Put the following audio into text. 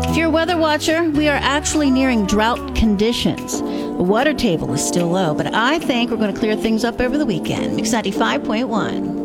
If you're a weather watcher, we are actually nearing drought conditions. The water table is still low, but I think we're going to clear things up over the weekend. Mix 95.1.